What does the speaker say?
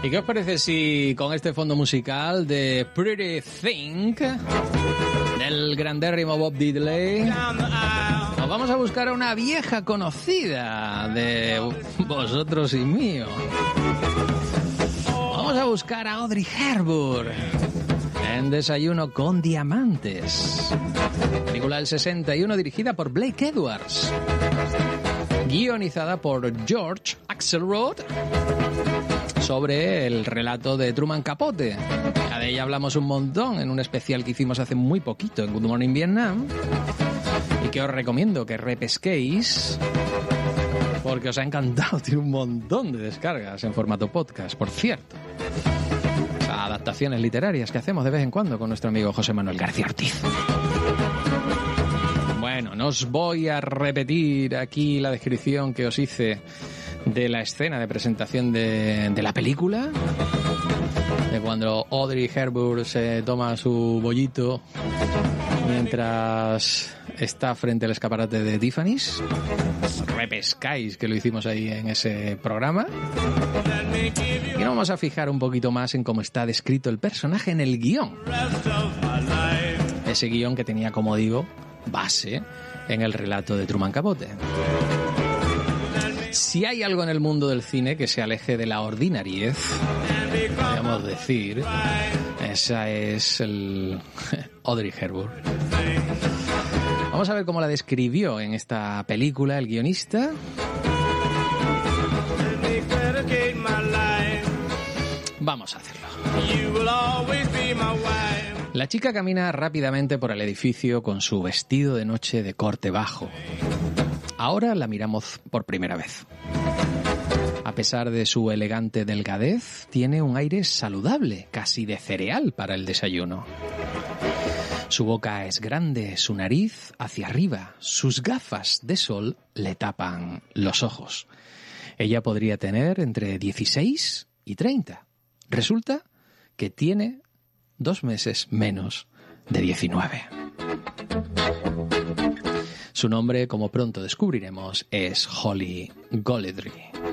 ¿Y qué os parece si con este fondo musical de Pretty Thing del grandérrimo Bob Diddley nos vamos a buscar a una vieja conocida de vosotros y mío? Vamos a buscar a Audrey Hepburn en Desayuno con Diamantes, película del 61 dirigida por Blake Edwards, guionizada por George Axelrod, sobre el relato de Truman Capote. Ya de ella hablamos un montón en un especial que hicimos hace muy poquito en Good Morning Vietnam, y que os recomiendo que repesquéis porque os ha encantado. Tiene un montón de descargas en formato podcast, por cierto. O sea, adaptaciones literarias que hacemos de vez en cuando con nuestro amigo José Manuel García Ortiz. Bueno, no os voy a repetir aquí la descripción que os hice de la escena de presentación de la película, de cuando Audrey Hepburn se toma su bollito mientras está frente al escaparate de Tiffany's. Repescáis que lo hicimos ahí en ese programa. Y nos vamos a fijar un poquito más en cómo está descrito el personaje en el guión. Ese guión que tenía, como digo, base en el relato de Truman Capote. Si hay algo en el mundo del cine que se aleje de la ordinariez, podríamos decir, esa es el Audrey Hepburn. Vamos a ver cómo la describió en esta película el guionista. Vamos a hacerlo. La chica camina rápidamente por el edificio con su vestido de noche de corte bajo. Ahora la miramos por primera vez. A pesar de su elegante delgadez, tiene un aire saludable, casi de cereal para el desayuno. Su boca es grande, su nariz hacia arriba, sus gafas de sol le tapan los ojos. Ella podría tener entre 16 y 30. Resulta que tiene 2 meses menos de 19. Su nombre, como pronto descubriremos, es Holly Golightly.